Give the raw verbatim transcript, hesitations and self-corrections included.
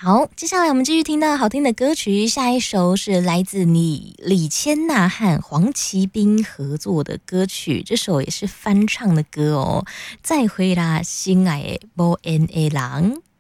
好，接下来我们继续听到好听的歌曲，下一首是来自你李千娜和黄奇斌合作的歌曲，这首也是翻唱的歌哦。再会啦，心爱的无缘的人。